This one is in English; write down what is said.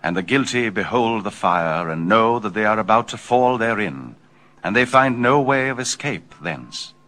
And the guilty behold the fire, and know that they are about to fall therein, and they find no way of escape thence.